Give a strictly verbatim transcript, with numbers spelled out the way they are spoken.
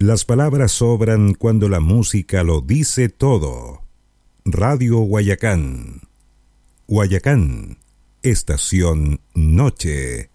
Las palabras sobran cuando la música lo dice todo. Radio Guayacán. Guayacán, estación noche.